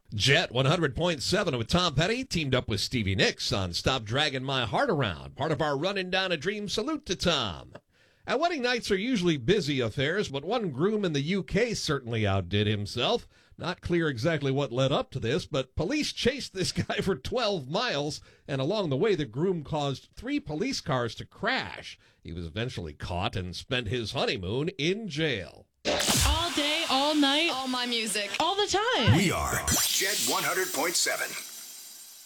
Jet 100.7 with Tom Petty teamed up with Stevie Nicks on Stop Dragging My Heart Around, part of our Running Down a Dream salute to Tom. And wedding nights are usually busy affairs, but one groom in the UK certainly outdid himself. Not clear exactly what led up to this, but police chased this guy for 12 miles, and along the way the groom caused 3 police cars to crash. He was eventually caught and spent his honeymoon in jail. All day, all night, all my music, all the time. We are Jet 100.7.